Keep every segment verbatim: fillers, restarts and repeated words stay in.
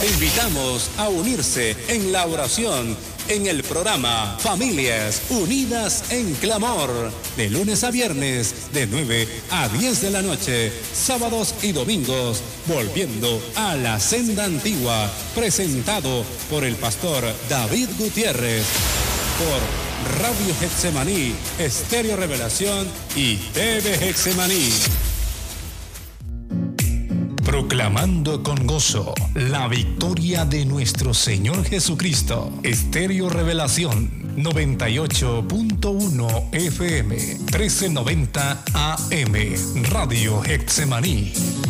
Te invitamos a unirse en la oración en el programa Familias Unidas en Clamor, de lunes a viernes, de nueve a diez de la noche, sábados y domingos, volviendo a la senda antigua, presentado por el pastor David Gutiérrez, por Radio Getsemaní, Estéreo Revelación y T V Getsemaní. Proclamando con gozo la victoria de nuestro Señor Jesucristo. Estéreo Revelación, noventa y ocho punto uno F M, trece noventa A M, Radio Getsemaní.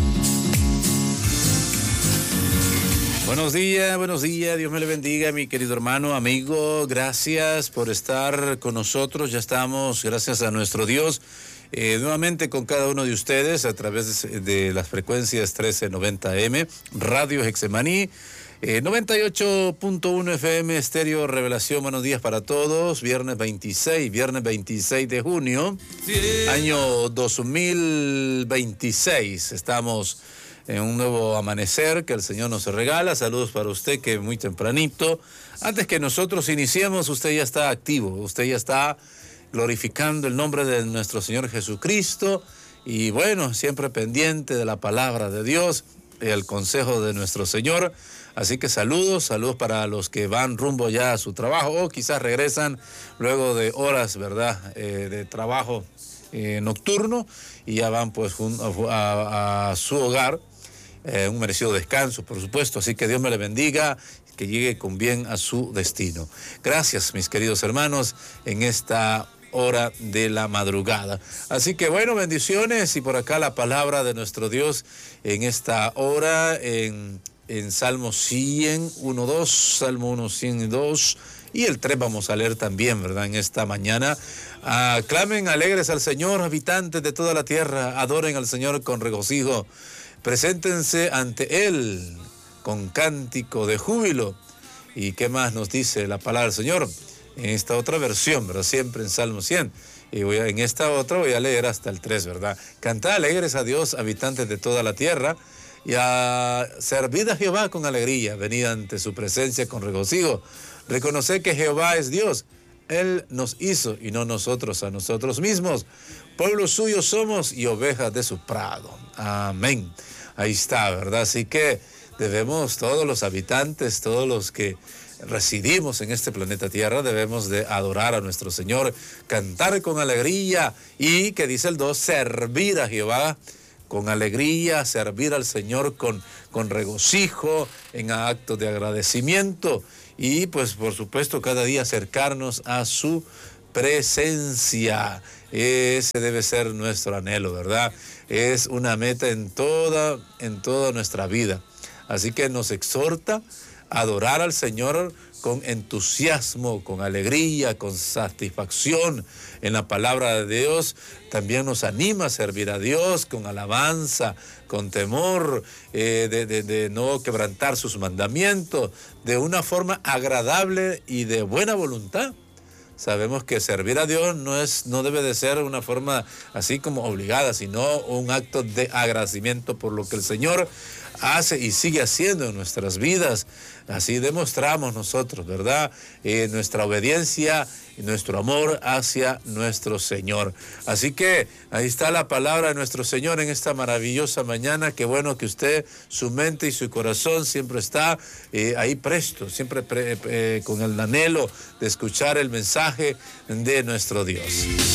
Buenos días, buenos días, Dios me le bendiga, mi querido hermano, amigo, gracias por estar con nosotros, ya estamos, gracias a nuestro Dios, eh, nuevamente con cada uno de ustedes a través de, de las frecuencias trece noventa A M, Radio Getsemaní, eh, noventa y ocho punto uno F M, Estéreo Revelación. Buenos días para todos, viernes veintiséis, viernes veintiséis de junio, año dos mil veintiséis, estamos en un nuevo amanecer que el Señor nos regala. Saludos para usted que muy tempranito, antes que nosotros iniciemos, usted ya está activo, usted ya está glorificando el nombre de nuestro Señor Jesucristo y bueno, siempre pendiente de la palabra de Dios, el consejo de nuestro Señor. Así que saludos, saludos para los que van rumbo ya a su trabajo o quizás regresan luego de horas, ¿verdad?, eh, de trabajo eh, nocturno y ya van pues a, a, a su hogar. Eh, un merecido descanso, por supuesto, así que Dios me le bendiga, que llegue con bien a su destino. Gracias, mis queridos hermanos, en esta hora de la madrugada. Así que bueno, bendiciones, y por acá la palabra de nuestro Dios en esta hora, en, en Salmo cien, uno, dos, Salmo uno, cien y dos, y el tres vamos a leer también, ¿verdad?, en esta mañana. Aclamen alegres al Señor, habitantes de toda la tierra, adoren al Señor con regocijo. Preséntense ante Él con cántico de júbilo. ¿Y qué más nos dice la palabra del Señor? En esta otra versión, ¿verdad? Siempre en Salmo cien. Y voy a, en esta otra voy a leer hasta el tres, ¿verdad? Cantad alegres a Dios, habitantes de toda la tierra, y a servid a Jehová con alegría. Venid ante su presencia con regocijo. Reconoced que Jehová es Dios. Él nos hizo y no nosotros a nosotros mismos. Pueblo suyo somos y ovejas de su prado. Amén. Ahí está, ¿verdad? Así que debemos, todos los habitantes, todos los que residimos en este planeta Tierra, debemos de adorar a nuestro Señor, cantar con alegría y, que dice el dos, servir a Jehová con alegría, servir al Señor con, con regocijo, en actos de agradecimiento y, pues, por supuesto, cada día acercarnos a su presencia. Ese debe ser nuestro anhelo, ¿verdad? Es una meta en toda, en toda nuestra vida. Así que nos exhorta a adorar al Señor con entusiasmo, con alegría, con satisfacción en la palabra de Dios. También nos anima a servir a Dios con alabanza, con temor, eh, de, de, de no quebrantar sus mandamientos, de una forma agradable y de buena voluntad. Sabemos que servir a Dios no es, no debe de ser una forma así como obligada, sino un acto de agradecimiento por lo que el Señor hace y sigue haciendo en nuestras vidas. Así demostramos nosotros, ¿verdad?, eh, nuestra obediencia y nuestro amor hacia nuestro Señor. Así que ahí está la palabra de nuestro Señor en esta maravillosa mañana. Qué bueno que usted, su mente y su corazón siempre está eh, ahí presto, siempre pre, eh, con el anhelo de escuchar el mensaje de nuestro Dios.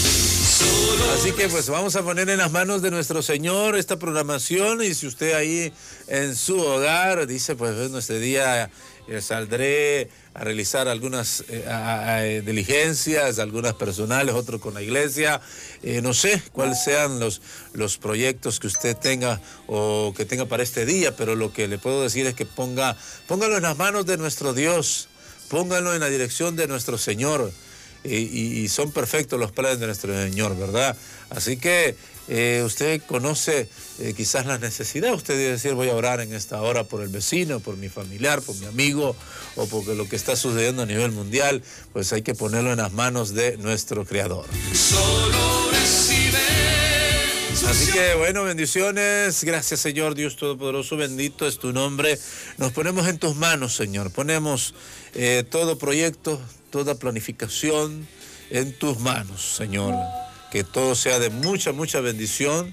Así que pues vamos a poner en las manos de nuestro Señor esta programación, y si usted ahí en su hogar dice, pues bueno, este día eh, saldré a realizar algunas eh, a, a, eh, diligencias, algunas personales, otros con la iglesia, eh, no sé cuáles sean los, los proyectos que usted tenga o que tenga para este día, pero lo que le puedo decir es que ponga, póngalo en las manos de nuestro Dios, póngalo en la dirección de nuestro Señor. Y, y, y son perfectos los planes de nuestro Señor, ¿verdad? Así que eh, usted conoce eh, quizás la necesidad, usted debe decir, voy a orar en esta hora por el vecino, por mi familiar, por mi amigo, o por lo que está sucediendo a nivel mundial. Pues hay que ponerlo en las manos de nuestro Creador. Solo recibe, Así que bueno, bendiciones. Gracias, Señor Dios Todopoderoso, bendito es tu nombre. Nos ponemos en tus manos, Señor. Ponemos eh, todo proyecto, toda planificación en tus manos, Señor. Que todo sea de mucha, mucha bendición.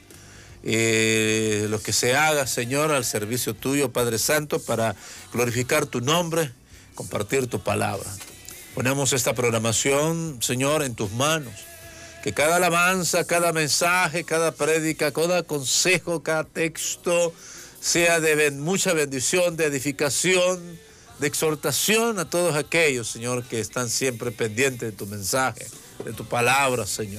Eh, lo que se haga, Señor, al servicio tuyo, Padre Santo, para glorificar tu nombre, compartir tu palabra. Ponemos esta programación, Señor, en tus manos. Que cada alabanza, cada mensaje, cada prédica, cada consejo, cada texto sea de ben- mucha bendición, de edificación, de exhortación a todos aquellos, Señor, que están siempre pendientes de tu mensaje, de tu palabra, Señor.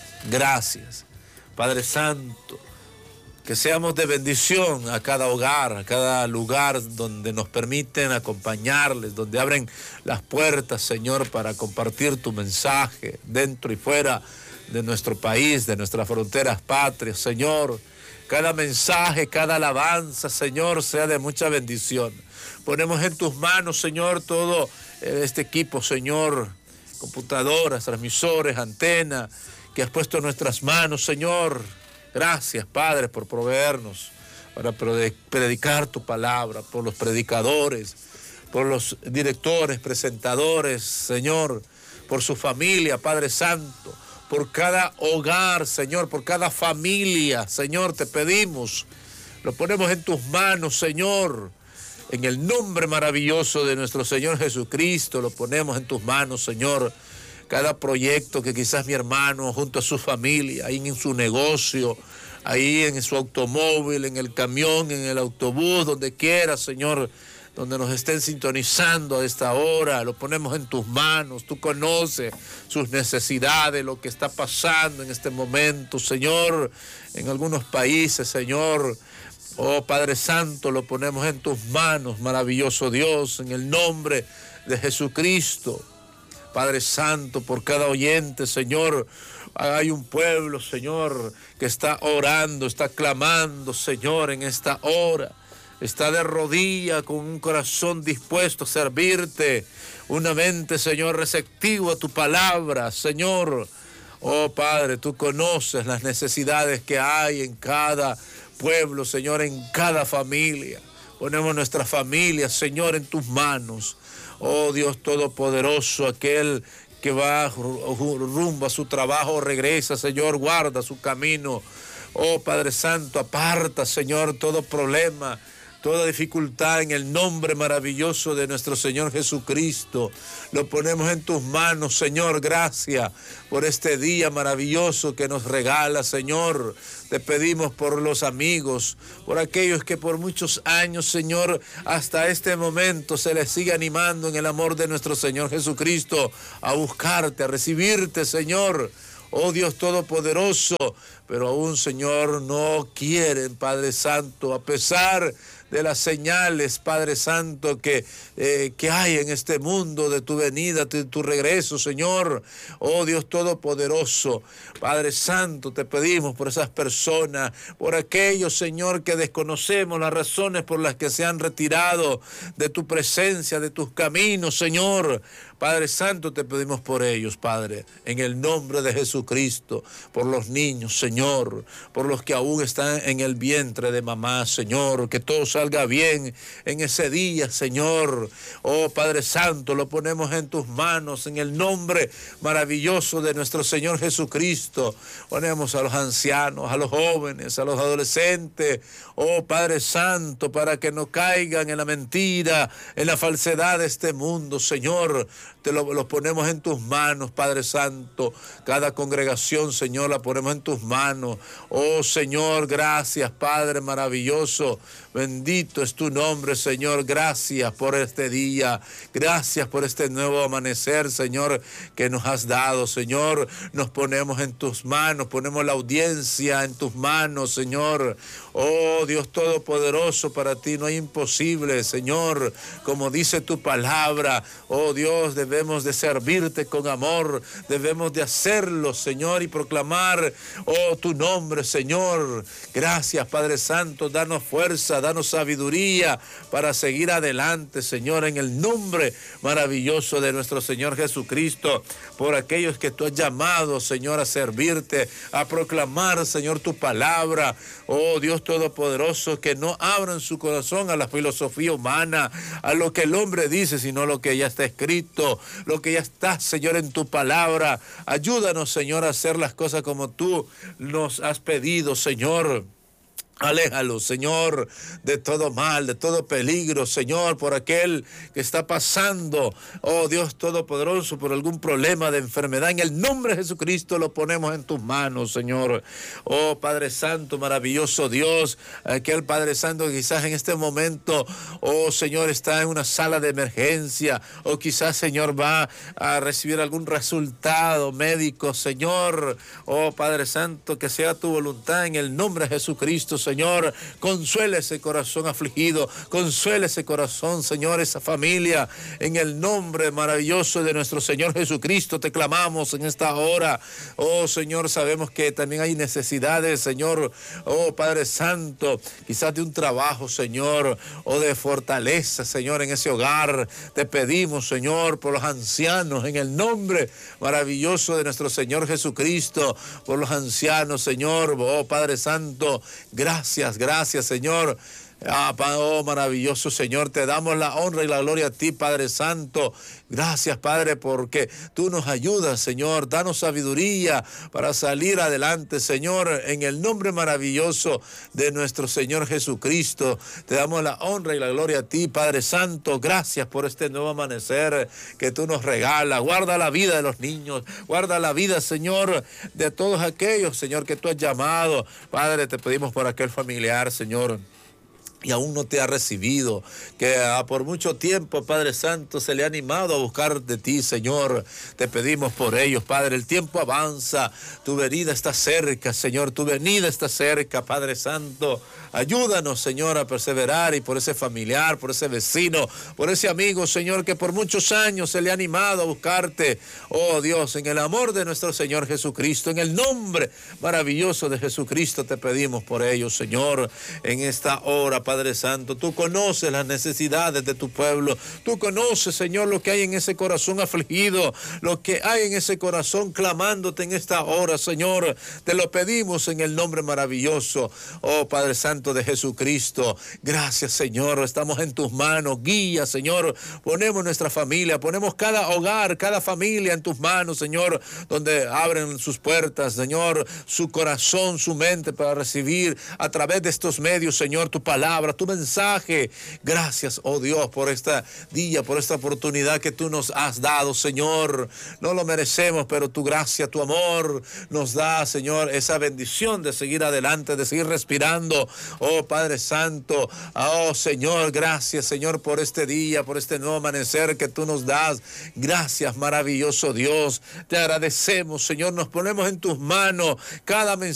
Gracias, Padre Santo. Que seamos de bendición a cada hogar, a cada lugar donde nos permiten acompañarles, donde abren las puertas, Señor, para compartir tu mensaje dentro y fuera de nuestro país, de nuestras fronteras patrias, Señor. Cada mensaje, cada alabanza, Señor, sea de mucha bendición. Ponemos en tus manos, Señor, todo este equipo, Señor, computadoras, transmisores, antenas, que has puesto en nuestras manos, Señor. Gracias, Padre, por proveernos para predicar tu palabra, por los predicadores, por los directores, presentadores, Señor, por su familia, Padre Santo, por cada hogar, Señor, por cada familia, Señor, te pedimos, lo ponemos en tus manos, Señor, en el nombre maravilloso de nuestro Señor Jesucristo, lo ponemos en tus manos, Señor. Cada proyecto que quizás mi hermano junto a su familia, ahí en su negocio, ahí en su automóvil, en el camión, en el autobús, donde quiera, Señor, donde nos estén sintonizando a esta hora, lo ponemos en tus manos. Tú conoces sus necesidades, lo que está pasando en este momento, Señor, en algunos países, Señor. Oh, Padre Santo, lo ponemos en tus manos, maravilloso Dios, en el nombre de Jesucristo. Padre Santo, por cada oyente, Señor, hay un pueblo, Señor, que está orando, está clamando, Señor, en esta hora. Está de rodillas con un corazón dispuesto a servirte, una mente, Señor, receptivo a tu palabra, Señor. Oh, Padre, tú conoces las necesidades que hay en cada pueblo, Señor, en cada familia. Ponemos nuestra familia, Señor, en tus manos. Oh Dios Todopoderoso, aquel que va rumbo a su trabajo, regresa, Señor, guarda su camino. Oh Padre Santo, aparta, Señor, todo problema, toda dificultad en el nombre maravilloso de nuestro Señor Jesucristo. Lo ponemos en tus manos, Señor. Gracias por este día maravilloso que nos regala, Señor. Te pedimos por los amigos, por aquellos que por muchos años, Señor, hasta este momento se les sigue animando en el amor de nuestro Señor Jesucristo a buscarte, a recibirte, Señor. Oh Dios Todopoderoso, pero aún, Señor, no quieren, Padre Santo, a pesar de las señales, Padre Santo, que, eh, que hay en este mundo de tu venida, de tu regreso, Señor. Oh Dios Todopoderoso, Padre Santo, te pedimos por esas personas, por aquellos, Señor, que desconocemos las razones por las que se han retirado de tu presencia, de tus caminos, Señor. Padre Santo, te pedimos por ellos, Padre, en el nombre de Jesucristo, por los niños, Señor, por los que aún están en el vientre de mamá, Señor, que todo salga bien en ese día, Señor. Oh, Padre Santo, lo ponemos en tus manos, en el nombre maravilloso de nuestro Señor Jesucristo. Ponemos a los ancianos, a los jóvenes, a los adolescentes, oh, Padre Santo, para que no caigan en la mentira, en la falsedad de este mundo, Señor. Te lo, lo ponemos en tus manos, Padre Santo. Cada congregación, Señor, la ponemos en tus manos. Oh, Señor, gracias, Padre maravilloso. Bendito es tu nombre, Señor. Gracias por este día. Gracias por este nuevo amanecer, Señor, que nos has dado, Señor. Nos ponemos en tus manos, ponemos la audiencia en tus manos, Señor. Oh, Dios Todopoderoso, para ti no hay imposible, Señor. Como dice tu palabra, oh Dios, debemos de servirte con amor, debemos de hacerlo, Señor, y proclamar, oh, tu nombre, Señor. Gracias, Padre Santo, danos fuerza, danos sabiduría para seguir adelante, Señor, en el nombre maravilloso de nuestro Señor Jesucristo, por aquellos que tú has llamado, Señor, a servirte, a proclamar, Señor, tu palabra. Oh Dios Todopoderoso, que no abran su corazón a la filosofía humana, a lo que el hombre dice, sino lo que ya está escrito, lo que ya está, Señor, en tu palabra. Ayúdanos, Señor, a hacer las cosas como tú nos has pedido, Señor. Aléjalo, Señor, de todo mal, de todo peligro, Señor, por aquel que está pasando, oh Dios Todopoderoso, por algún problema de enfermedad. En el nombre de Jesucristo lo ponemos en tus manos, Señor. Oh Padre Santo, maravilloso Dios, aquel Padre Santo que quizás en este momento, oh Señor, está en una sala de emergencia, o quizás, Señor, va a recibir algún resultado médico, Señor. Oh Padre Santo, que sea tu voluntad en el nombre de Jesucristo, Señor. Consuela ese corazón afligido, consuela ese corazón, Señor, esa familia, en el nombre maravilloso de nuestro Señor Jesucristo te clamamos en esta hora. Oh Señor, sabemos que también hay necesidades, Señor, oh Padre Santo, quizás de un trabajo, Señor, o de fortaleza, Señor, en ese hogar. Te pedimos, Señor, por los ancianos, en el nombre maravilloso de nuestro Señor Jesucristo, por los ancianos, Señor, oh Padre Santo, gracias. Gracias, gracias, Señor. Ah, oh, maravilloso Señor, te damos la honra y la gloria a ti, Padre Santo. Gracias, Padre, porque tú nos ayudas, Señor. Danos sabiduría para salir adelante, Señor, en el nombre maravilloso de nuestro Señor Jesucristo. Te damos la honra y la gloria a ti, Padre Santo. Gracias por este nuevo amanecer que tú nos regalas. Guarda la vida de los niños, guarda la vida, Señor, de todos aquellos, Señor, que tú has llamado. Padre, te pedimos por aquel familiar, Señor, y aún no te ha recibido, que ah, por mucho tiempo, Padre Santo, se le ha animado a buscar de ti, Señor. Te pedimos por ellos, Padre. El tiempo avanza, tu venida está cerca, Señor. Tu venida está cerca, Padre Santo. Ayúdanos, Señor, a perseverar, y por ese familiar, por ese vecino, por ese amigo, Señor, que por muchos años se le ha animado a buscarte. Oh Dios, en el amor de nuestro Señor Jesucristo, en el nombre maravilloso de Jesucristo, te pedimos por ellos, Señor, en esta hora, Padre Santo. Tú conoces las necesidades de tu pueblo. Tú conoces, Señor, lo que hay en ese corazón afligido, lo que hay en ese corazón clamándote en esta hora, Señor. Te lo pedimos en el nombre maravilloso, oh Padre Santo de Jesucristo. Gracias, Señor. Estamos en tus manos. Guía, Señor. Ponemos nuestra familia, ponemos cada hogar, cada familia en tus manos, Señor, donde abren sus puertas, Señor, su corazón, su mente, para recibir a través de estos medios, Señor, tu palabra, tu mensaje. Gracias, oh Dios, por este día, por esta oportunidad que tú nos has dado, Señor. No lo merecemos, pero tu gracia, tu amor nos da, Señor, esa bendición de seguir adelante, de seguir respirando. Oh Padre Santo, oh Señor, gracias, Señor, por este día, por este nuevo amanecer que tú nos das. Gracias, maravilloso Dios. Te agradecemos, Señor. Nos ponemos en tus manos cada mensaje